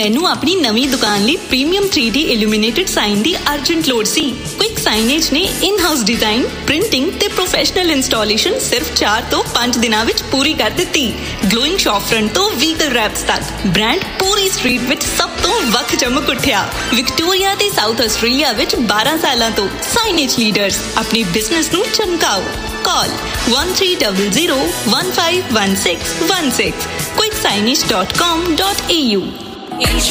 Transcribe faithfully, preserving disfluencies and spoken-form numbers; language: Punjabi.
ਮੈਨੂੰ ਆਪਣੀ ਨਵੀਂ ਦੁਕਾਨ ਲਈ premium three D illuminated sign ਦੀ ਅਰਜੈਂਟ ਲੋੜ ਸੀ। ਕੁਇਕ ਸਾਈਨੇਜ ਨੇ ਇਨ ਹਾਊਸ ਡਿਜ਼ਾਈਨ, ਪ੍ਰਿੰਟਿੰਗ ਤੇ ਪ੍ਰੋਫੈਸ਼ਨਲ ਇੰਸਟਾਲੇਸ਼ਨ ਸਿਰਫ ਚਾਰ ਤੋਂ ਪੰਜ ਦਿਨਾਂ ਵਿੱਚ ਪੂਰੀ ਕਰ ਦਿੱਤੀ। ਗਲੋਇੰਗ ਸ਼ੌਪ ਫਰੰਟ ਤੋਂ ਵਹੀਕਲ ਰੈਪਸ ਤੱਕ ਬ੍ਰਾਂਡ ਪੂਰੀ ਸਟਰੀਟ ਵਿੱਚ ਸਭ ਤੋਂ ਵੱਖ ਚਮਕ ਉੱਠਿਆ। ਵਿਕਟੋਰੀਆ ਤੇ ਸਾਊਥ ਆਸਟ੍ਰੇਲੀਆ ਵਿੱਚ ਬਾਰਾਂ ਸਾਲਾਂ ਤੋਂ ਸਾਈਨੇਜ ਲੀਡਰਸ। ਆਪਣੇ ਬਿਜ਼ਨਸ ਨੂੰ ਚਮਕਾਓ। Call one three zero zero one five one six one six quick signage dot com dot a u।